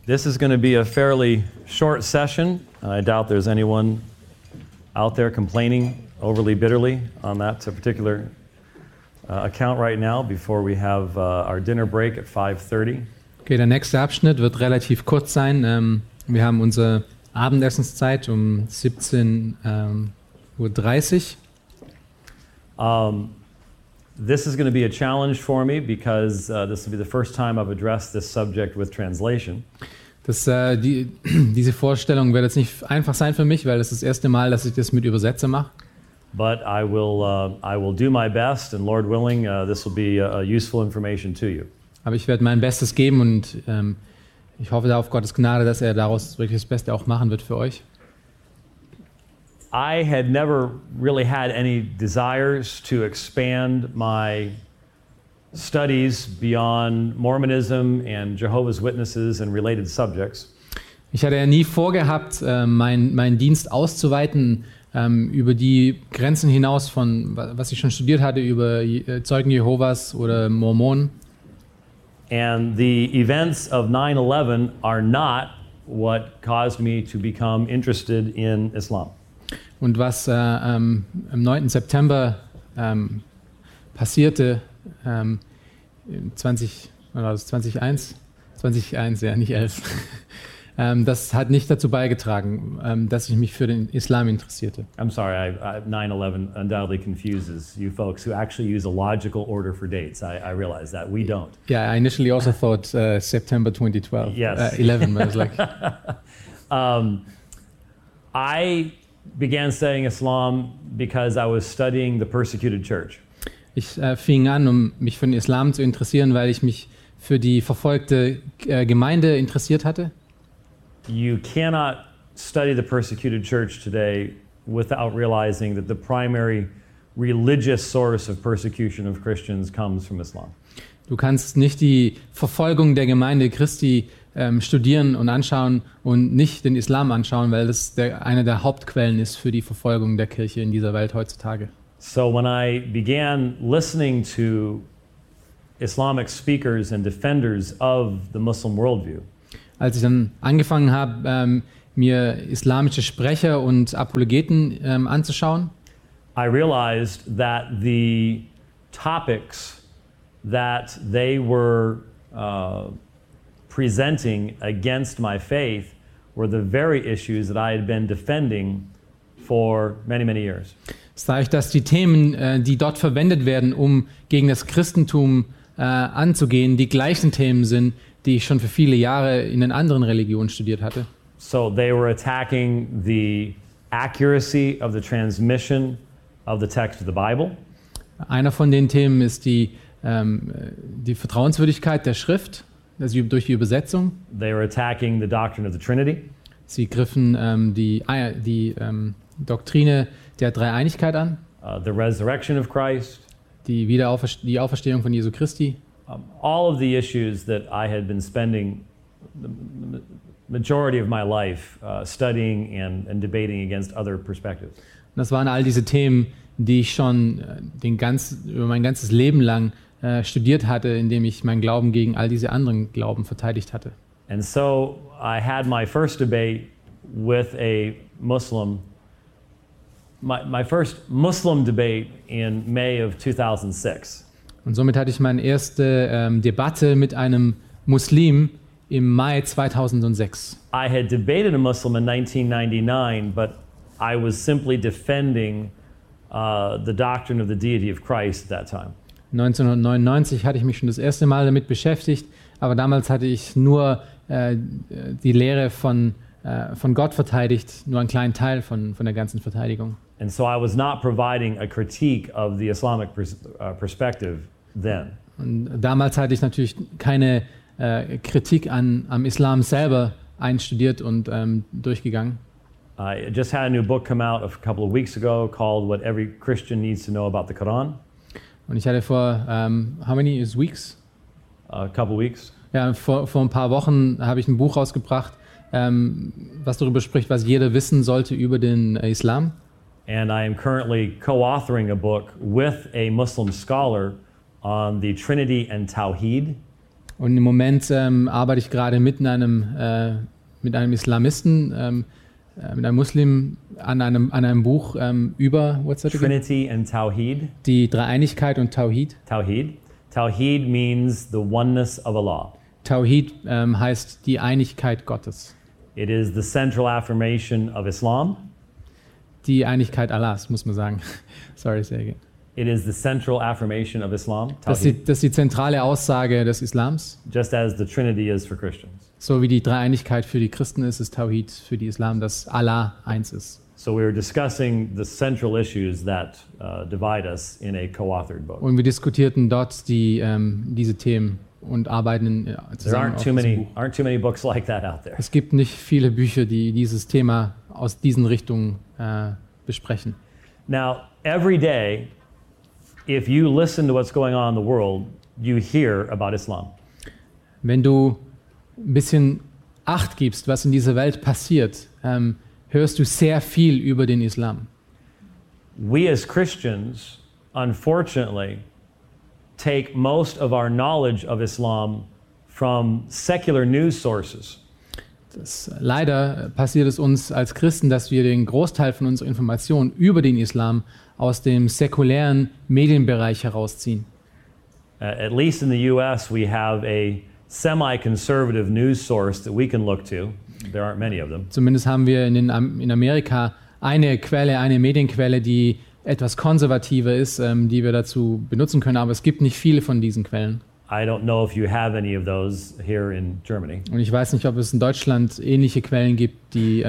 This is going to be a fairly short session. I doubt there's anyone out there complaining overly bitterly on that particular account right now before we have our dinner break at 5:30. Okay, der nächste Abschnitt wird relativ kurz sein. Wir haben unsere Abendessenszeit um 17:30 Uhr. This is going to be a challenge for me because this will be the first time I've addressed this subject with translation. Diese Vorstellung wird jetzt nicht einfach sein für mich, weil es das erste Mal, dass ich das mit Übersetzer mache. But I will do my best, and Lord willing, this will be useful information to you. Aber ich werde mein Bestes geben und ich hoffe da auf Gottes Gnade, dass er daraus wirklich das Beste auch machen wird für euch. I had never really had any desires to expand my studies beyond Mormonism and Jehovah's Witnesses and related subjects. Ich hatte ja nie vorgehabt, meinen Dienst auszuweiten über die Grenzen hinaus von, was ich schon studiert hatte, über Zeugen Jehovas oder Mormonen. And the events of 9/11 are not what caused me to become interested in Islam. Und was am 9. September passierte, 2001, ja, nicht 11, das hat nicht dazu beigetragen, dass ich mich für den Islam interessierte. I'm sorry, 9/11 undoubtedly confuses you folks who actually use a logical order for dates. I realize that. We don't. Yeah, I initially also thought September 2012. Yes. 11, I was like... I began studying Islam because I was studying the persecuted church. Ich fing an, mich für den Islam zu interessieren, weil ich mich für die verfolgte Gemeinde interessiert hatte. You cannot study the persecuted church today without realizing that the primary religious source of persecution of Christians comes from Islam. Du kannst nicht die Verfolgung der Gemeinde Christi studieren und anschauen und nicht den Islam anschauen, weil das eine der Hauptquellen ist für die Verfolgung der Kirche in dieser Welt heutzutage. So when I began listening to Islamic speakers and defenders of the Muslim worldview, als ich dann angefangen habe, mir islamische Sprecher und Apologeten anzuschauen, I realized that the topics that they were presenting against my faith were the very issues that I had been defending for many, many years. Sah ich, dass die Themen, die dort verwendet werden, um gegen das Christentum anzugehen, die gleichen Themen sind, die ich schon für viele Jahre in den anderen Religionen studiert hatte. So they were attacking the accuracy of the transmission of the text of the Bible. Einer von den Themen ist die Vertrauenswürdigkeit der Schrift, also durch die Übersetzung. They were attacking the doctrine of the Trinity. Sie griffen die Doktrine der Dreieinigkeit an. The resurrection of Christ. Die Auferstehung von Jesu Christi. All of the issues that I had been spending the majority of my life studying and debating against other perspectives. Und das waren all diese Themen, die ich schon über mein ganzes Leben lang studiert hatte, indem ich meinen Glauben gegen all diese anderen Glauben verteidigt hatte. And so I had my first debate with a Muslim, my first Muslim debate in May of 2006. Und somit hatte ich meine erste Debatte mit einem Muslim im Mai 2006. I had debated a Muslim in 1999, but I was simply defending the doctrine of the deity of Christ at that time. 1999 hatte ich mich schon das erste Mal damit beschäftigt, aber damals hatte ich nur die Lehre von Gott verteidigt, nur einen kleinen Teil von der ganzen Verteidigung. And so I was not providing a critique of the Islamic perspective then. Und damals hatte ich natürlich keine Kritik am Islam selber einstudiert und durchgegangen. I just had a new book come out a couple of weeks ago called What Every Christian Needs to Know About the Quran. Und ich hatte vor, how many is weeks? A couple weeks. Ja, vor ein paar Wochen habe ich ein Buch rausgebracht, was darüber spricht, was jeder wissen sollte über den Islam. And I am currently co-authoring a book with a Muslim scholar on the Trinity and Tawhid. Und im Moment arbeite ich gerade mit einem Islamisten, mit einem Muslim an einem Buch über what's that again? Trinity and Tawheed. Die Dreieinigkeit und Tawhid. Tawheed. Tawheed means the oneness of Allah. Tawhid heißt die Einigkeit Gottes. It is the central affirmation of Islam. Die Einigkeit Allahs, muss man sagen. Sorry, say again. It is the central affirmation of Islam. Das Tawheed. ist die zentrale Aussage des Islams. Just as the Trinity is for Christians. So wie die Dreieinigkeit für die Christen ist, ist Tawhid für die Islam, dass Allah eins ist. So we were discussing the central issues that divide us in a co-authored book. Und wir diskutierten dort diese Themen und arbeiten There zusammen auf diesem Buch. aren't too many books like that out there. Es gibt nicht viele Bücher, die dieses Thema aus diesen Richtungen besprechen. Now, every day, if you listen to what's going on in the world, you hear about Islam. Wenn du ein bisschen Acht gibst, was in dieser Welt passiert, hörst du sehr viel über den Islam. We as Christians, unfortunately, take most of our knowledge of Islam from secular news sources. Leider passiert es uns als Christen, dass wir den Großteil von unserer Information über den Islam aus dem säkulären Medienbereich herausziehen. At least in the US, we have a semi-conservative news source that we can look to. There aren't many of them. Zumindest haben wir in Amerika eine Medienquelle, die etwas konservativer ist, die wir dazu benutzen können, aber es gibt nicht viele von diesen Quellen. I don't know if you have any of those here in Germany. Und ich weiß nicht, ob es in Deutschland ähnliche Quellen gibt, die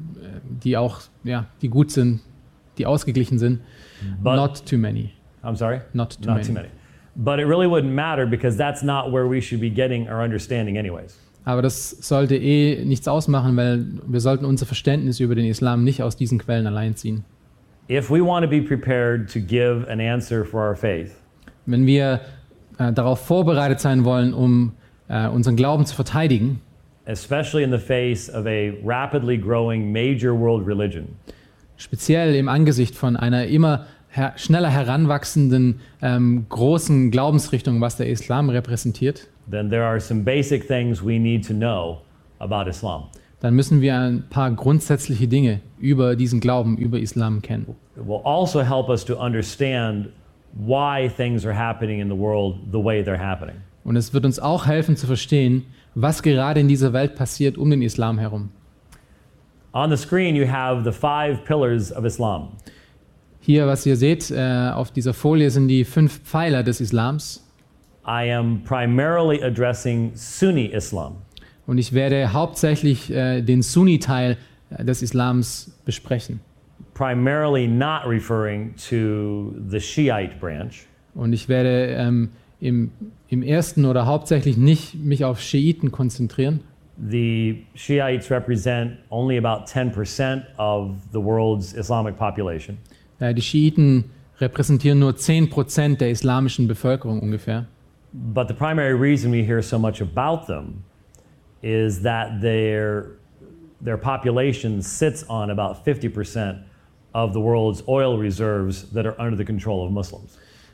auch, die gut sind, die ausgeglichen sind. But- Not too many. I'm sorry? Not too many. But it really wouldn't matter because that's not where we should be getting our understanding anyways. Aber das sollte nichts ausmachen, weil wir sollten unser Verständnis über den Islam nicht aus diesen Quellen allein ziehen. If we want to be prepared to give an answer for our faith, Wenn wir darauf vorbereitet sein wollen, um unseren Glauben zu verteidigen, especially in the face of a rapidly growing major world religion, speziell im Angesicht von einer immer schneller heranwachsenden großen Glaubensrichtung, was der Islam repräsentiert, then there are some basic things we need to know about Islam. dann müssen wir ein paar grundsätzliche Dinge über diesen Glauben, über Islam kennen. It will also help us to understand why things are happening in the world the way they're happening. Und es wird uns auch helfen zu verstehen, was gerade in dieser Welt passiert um den Islam herum. On the screen, you have the 5 pillars of Islam. Hier, was ihr seht auf dieser Folie, sind die 5 Pfeiler des Islams. I am primarily addressing Sunni Islam. Und ich werde hauptsächlich den Sunni-Teil des Islams besprechen. Primarily not referring to the Shiite branch. Und ich werde im ersten oder hauptsächlich nicht mich auf Schiiten konzentrieren. The Shiites represent only about 10% of the world's Islamic population. Die Schiiten repräsentieren nur 10% der islamischen Bevölkerung ungefähr. But the primary reason we hear so much about them is that their population sits on about 50% of the world's oil reserves that are under the control of Muslims.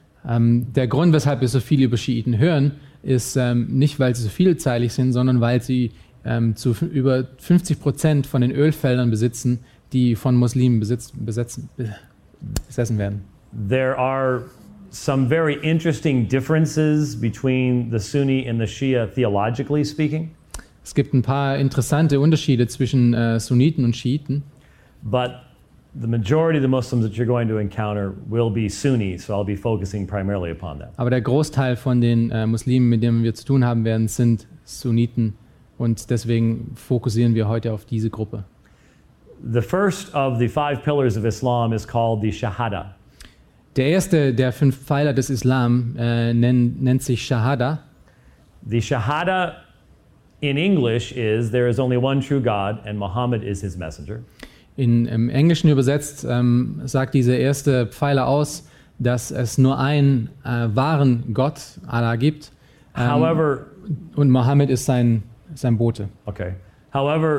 Der Grund, weshalb wir so viel über Schiiten hören, ist nicht, weil sie so vielzeilig sind, sondern weil sie zu über 50% von den Ölfeldern besitzen, die von Muslimen besessen werden. There are some very interesting differences between the Sunni and the Shia theologically speaking, Es gibt ein paar interessante Unterschiede zwischen Sunniten und Schiiten, but the majority of the Muslims that you're going to encounter will be Sunni, so I'll be focusing primarily upon them. aber der Großteil von den Muslimen, mit denen wir zu tun haben werden, sind Sunniten und deswegen fokussieren wir heute auf diese Gruppe. The first of the 5 pillars of Islam is called the Shahada. Der erste der 5 Pfeiler des Islam nennt sich Shahada. The Shahada in English is there is only one true God and Muhammad is his messenger. Im Englischen übersetzt sagt dieser erste Pfeiler aus, dass es nur einen wahren Gott, Allah, gibt. However, Und Mohammed ist sein Bote. okay. However,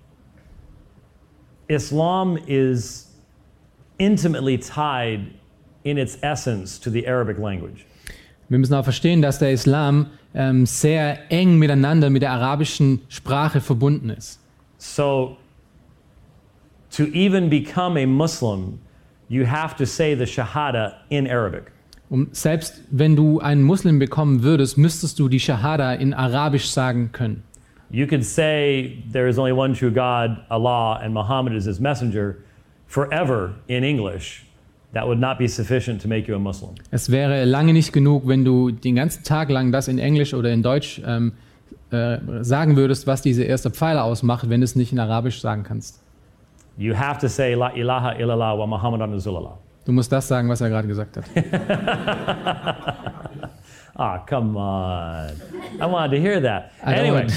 Islam is intimately tied in its essence to the Arabic language. Wir müssen auch verstehen, dass der Islam sehr eng miteinander mit der arabischen Sprache verbunden ist. So, to even become a Muslim, you have to say the Shahada in Arabic. Selbst wenn du einen Muslim bekommen würdest, müsstest du die Shahada in Arabisch sagen können. You could say there is only one true God, Allah, and Muhammad is his messenger forever in English. That would not be sufficient to make you a Muslim. Es wäre lange nicht genug, wenn du den ganzen Tag lang das in Englisch oder in Deutsch sagen würdest, was diese erste Pfeiler ausmacht, wenn du es nicht in Arabisch sagen kannst. You have to say La ilaha illallah wa Muhammadan Rasulullah. Du musst das sagen, was er gerade gesagt hat. Ah, come on. I wanted to hear that. I don't. Anyway,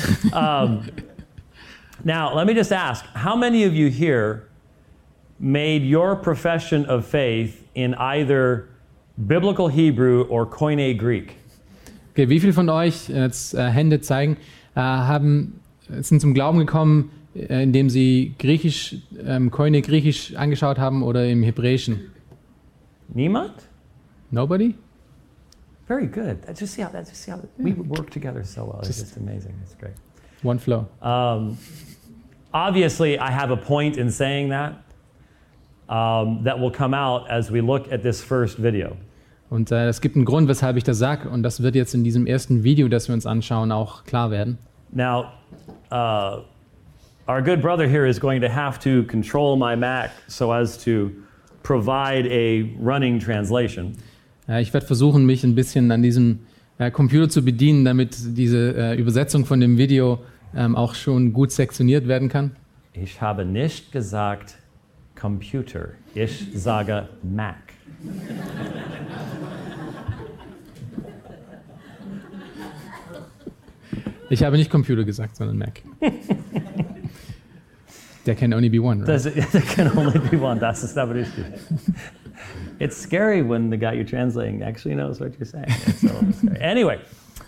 now let me just ask, how many of you here made your profession of faith in either biblical Hebrew or Koine Greek? Okay, wie viele von euch, jetzt Hände zeigen, sind zum Glauben gekommen, indem sie Griechisch, Koine Griechisch angeschaut haben oder im Hebräischen? Niemand? Nobody? Very good. Just see how we work together so well. It's just amazing. It's great. One flow. Obviously, I have a point in saying that that will come out as we look at this first video. Und es gibt einen Grund, weshalb ich das sage, und das wird jetzt in diesem ersten Video, das wir uns anschauen, auch klar werden. Now, our good brother here is going to have to control my Mac so as to provide a running translation. Ich werde versuchen, mich ein bisschen an diesem Computer zu bedienen, damit diese Übersetzung von dem Video auch schon gut sektioniert werden kann. Ich habe nicht gesagt Computer. Ich sage Mac. Ich habe nicht Computer gesagt, sondern Mac. There can only be one, right? There can only be one. Das ist aber richtig. It's scary when the guy you're translating actually knows what you're saying. It's so scary. Anyway,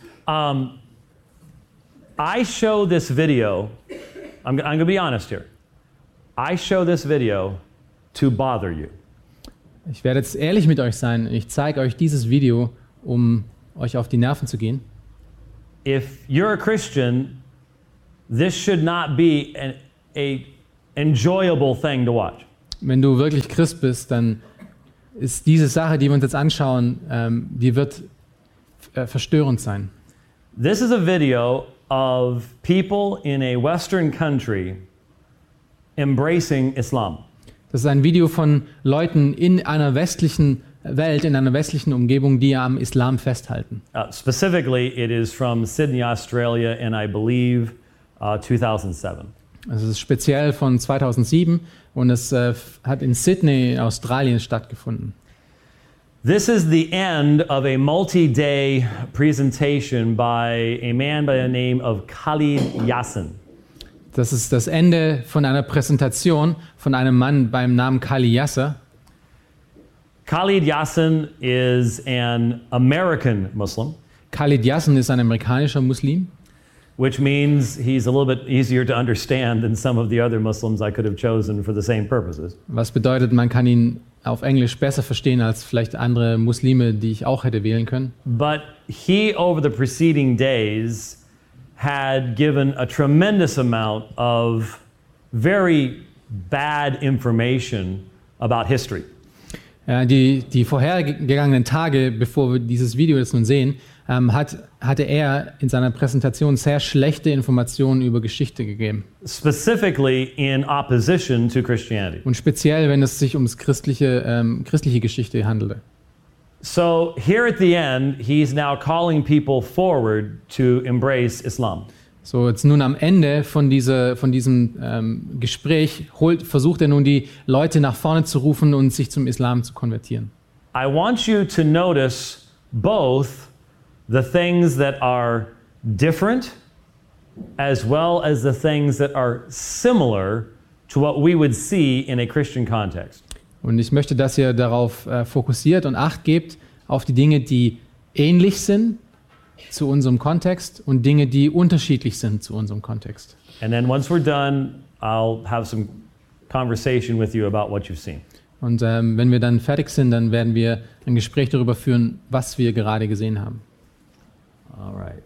I show this video, I'm going to be honest here. I show this video to bother you. Ich werde jetzt ehrlich mit euch sein. Ich zeige euch dieses Video, um euch auf die Nerven zu gehen. If you're a Christian, this should not be an enjoyable thing to watch. Wenn du wirklich Christ bist, dann ist diese Sache, die wir uns jetzt anschauen, die wird verstörend sein. This is a video of people in a Western country embracing Islam. Das ist ein Video von Leuten in einer westlichen Welt, in einer westlichen Umgebung, die am Islam festhalten. Specifically, it is from Sydney, Australia, and I believe 2007. Also es ist speziell von 2007 und es hat in Sydney, Australien stattgefunden. This is the end of a multi-day presentation by a man by the name of Khalid Yassin. Das ist das Ende von einer Präsentation von einem Mann beim Namen Khalid Yassin. Khalid Yassin is an American Muslim. Khalid Yassin ist ein amerikanischer Muslim. Which means he's a little bit easier to understand than some of the other Muslims I could have chosen for the same purposes. Was bedeutet, man kann ihn auf Englisch besser verstehen als vielleicht andere Muslime, die ich auch hätte wählen können. But he, over the preceding days, had given a tremendous amount of very bad information about history. Die vorhergegangenen Tage, bevor wir dieses Video jetzt nun sehen, hatte er in seiner Präsentation sehr schlechte Informationen über Geschichte gegeben. Specifically in opposition to Christianity. Und speziell, wenn es sich um christliche Geschichte handelte. So here at the end, he's now calling people forward to embrace Islam. So, jetzt nun am Ende von diesem Gespräch versucht er nun die Leute nach vorne zu rufen und sich zum Islam zu konvertieren. I want you to notice both the things that are different as well as the things that are similar to what we would see in a Christian context. Und ich möchte, dass ihr darauf fokussiert und Acht gebt auf die Dinge, die ähnlich sind zu unserem Kontext und Dinge, die unterschiedlich sind zu unserem Kontext. And then once we're done, I'll have some conversation with you about what you've seen. Und wenn wir dann fertig sind, dann werden wir ein Gespräch darüber führen, was wir gerade gesehen haben. All right.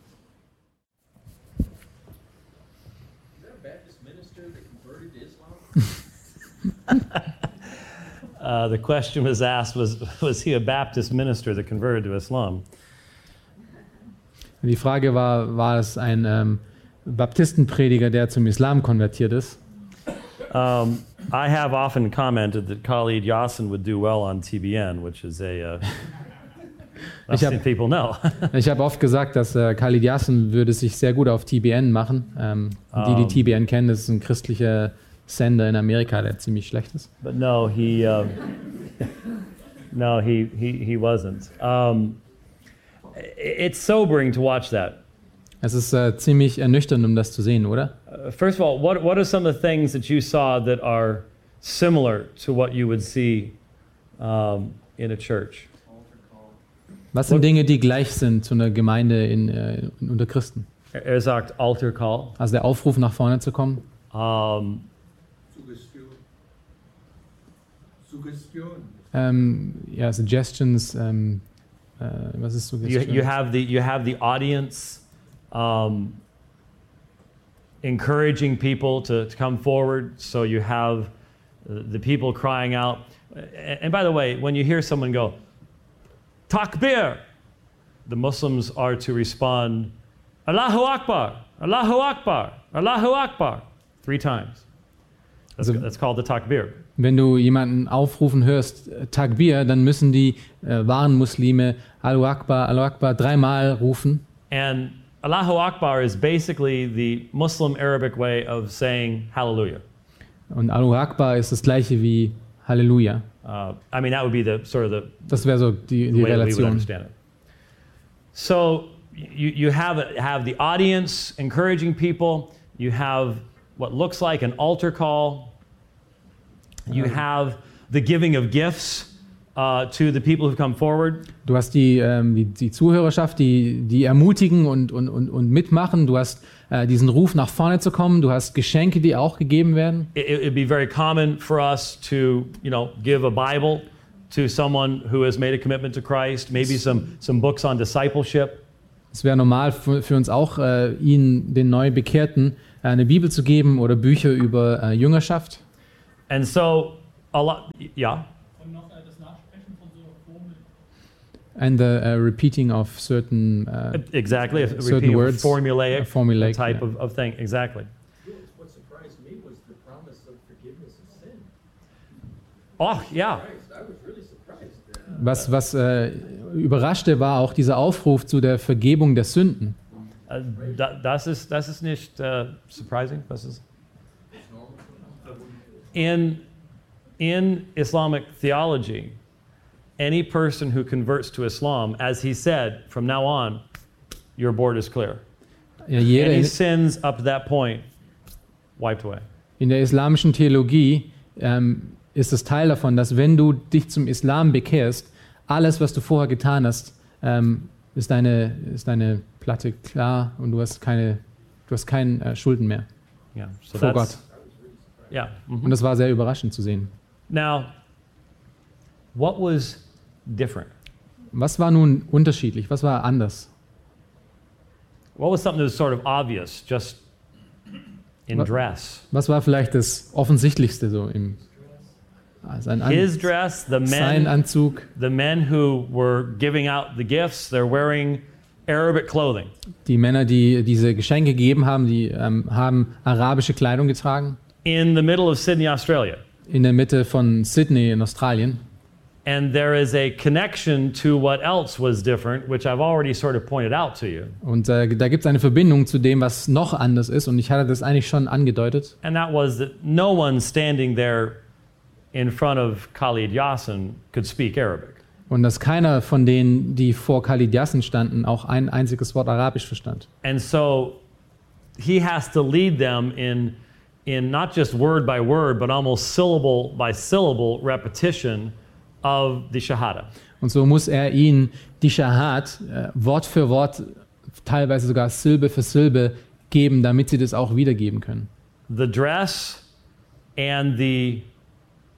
The question was asked, was he a Baptist minister that converted to Islam? Die Frage war es ein Baptistenprediger, der zum Islam konvertiert ist? I have often commented that Khalid Yassin would do well on TBN, which is something people know. Ich habe oft gesagt, dass Khalid Yassin würde sich sehr gut auf TBN machen. Die TBN kennen, das ist ein christlicher Sender in Amerika, der ziemlich schlecht ist. But no, he wasn't. It's sobering to watch that. Es ist ziemlich ernüchternd, um das zu sehen, oder? First of all, what are some of the things that you saw that are similar to what you would see in a church? Was sind Dinge, die gleich sind zu einer Gemeinde unter Christen? Er sagt Altar Call. Also der Aufruf, nach vorne zu kommen. Ja, Suggestions. Was ist Suggestion? You have the audience encouraging people to come forward. So you have the people crying out. And by the way, when you hear someone go, Takbir, the Muslims are to respond, Allahu Akbar, Allahu Akbar, Allahu Akbar, 3 times. That's called the Takbir. Wenn du jemanden aufrufen hörst, Takbir, dann müssen die wahren Muslime Allahu Akbar 3-mal rufen. And Allahu Akbar is basically the Muslim Arabic way of saying Hallelujah. Und Allahu Akbar ist das gleiche wie Halleluja. I mean, that would be das wäre so die way we would Relation. understand it. So you have the audience encouraging people. You have what looks like an altar call. You have the giving of gifts to the people who come forward. Du hast die Zuhörerschaft, die ermutigen und mitmachen. Du hast diesen Ruf, nach vorne zu kommen. Du hast Geschenke, die auch gegeben werden. It'd be very common for us to, give a Bible to someone who has made a commitment to Christ. Maybe some books on discipleship. Es wäre normal für uns auch, ihnen, den Neubekehrten, eine Bibel zu geben oder Bücher über Jüngerschaft. And so a lot, yeah. And the repeating of certain exactly, certain words, formulaic type of thing, exactly. What surprised me was the promise of forgiveness of sin. Oh, yeah. I was really surprised. Was überraschte, war auch dieser Aufruf zu der Vergebung der Sünden. Das ist nicht surprising. Das ist in Islamic theology, any person who converts to Islam, as he said, from now on, your board is clear. Ja, Any sins up to that point, wiped away. In der islamischen Theologie ist es Teil davon, dass wenn du dich zum Islam bekehrst, alles, was du vorher getan hast, ist deine Platte klar und du hast keine Schulden mehr Yeah, so vor Gott. Yeah. Mm-hmm. Und das war sehr überraschend zu sehen. Now, what was different? Was war nun unterschiedlich? Was war anders? What was something that was sort of obvious, just in dress? Was war vielleicht das Offensichtlichste so im His dress, sein Anzug. The men who were giving out the gifts, they're wearing Arabic clothing. Die Männer, die diese Geschenke gegeben haben, die haben arabische Kleidung getragen. In the middle of Sydney, Australia. In der Mitte von Sydney in Australien. And there is a connection to what else was different, which I've already sort of pointed out to you. Und da gibt es eine Verbindung zu dem, was noch anders ist. Und ich hatte das eigentlich schon angedeutet. And that was that no one standing there in front of Khalid Yassin could speak Arabic. Und dass keiner von denen, die vor Khalid Yassin standen, auch ein einziges Wort Arabisch verstand. And so he has to lead them in not just word by word, but almost syllable by syllable repetition of the Shahada. Und so muss er ihnen die Shahad Wort für Wort, teilweise sogar Silbe für Silbe geben, damit sie das auch wiedergeben können. The dress and the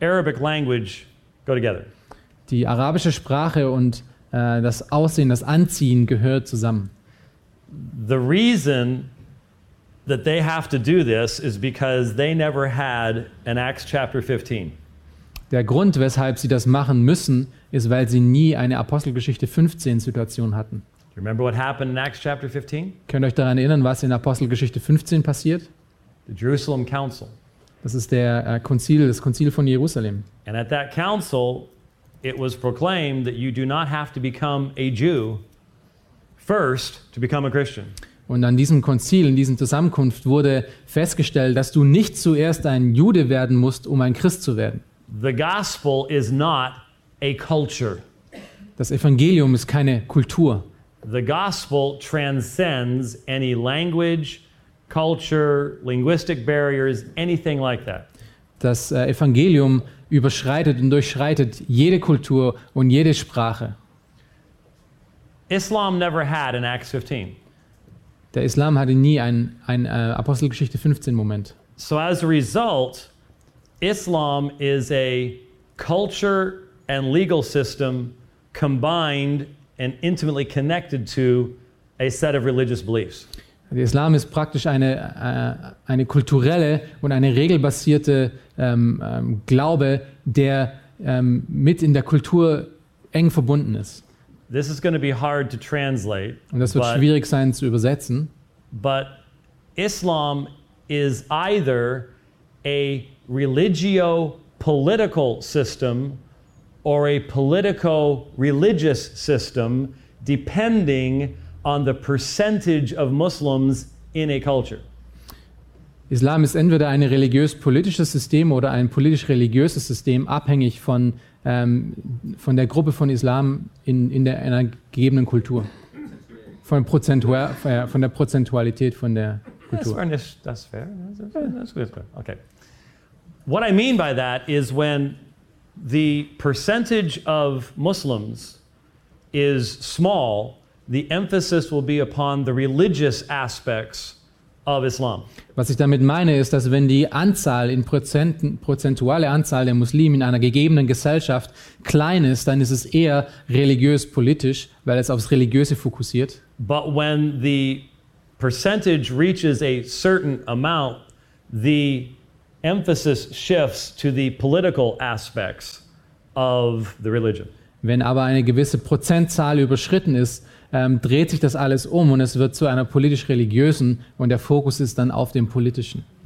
Arabic language go together. Die arabische Sprache und das Aussehen, das Anziehen gehört zusammen. The reason that they have to do this is because they never had an Acts chapter 15. Der Grund, weshalb sie das machen müssen, ist, weil sie nie eine Apostelgeschichte 15-Situation hatten. Do you remember what happened in Acts chapter 15? Könnt ihr euch daran erinnern, was in Apostelgeschichte 15 passiert? The Jerusalem Council. Das ist das Konzil von Jerusalem. And at that council, it was proclaimed that you do not have to become a Jew first to become a Christian. Und an diesem Konzil, in dieser Zusammenkunft wurde festgestellt, dass du nicht zuerst ein Jude werden musst, um ein Christ zu werden. The gospel is not a culture. Das Evangelium ist keine Kultur. The gospel transcends any language, culture, linguistic barriers, anything like that. Das Evangelium überschreitet und durchschreitet jede Kultur und jede Sprache. Islam never had an Acts 15. Der Islam hatte nie ein Apostelgeschichte 15 Moment. So as a result, Islam is a culture and legal system combined and intimately connected to a set of religious beliefs. Der Islam ist praktisch eine kulturelle und eine regelbasierte Glaube, der mit in der Kultur eng verbunden ist. This is going to be hard to translate. Und das wird schwierig sein zu übersetzen. But Islam is either a religio-political system or a politico-religious system, depending on the percentage of Muslims in a culture. Islam ist entweder ein religiös-politisches System oder ein politisch-religiöses System, abhängig von der Gruppe von Islam in einer gegebenen Kultur. Von der Prozentualität von der Kultur. That's fair. That's good. Okay. What I mean by that is when the percentage of Muslims is small, the emphasis will be upon the religious aspects of Islam. Was ich damit meine, ist, dass wenn die Anzahl prozentuale Anzahl der Muslime in einer gegebenen Gesellschaft klein ist, dann ist es eher religiös-politisch, weil es aufs Religiöse fokussiert. But when the percentage reaches a certain amount, the emphasis shifts to the political aspects of the religion. Wenn aber eine gewisse Prozentzahl überschritten ist, dreht sich das alles um und es wird zu einer politisch-religiösen und der Fokus ist dann auf dem Politischen.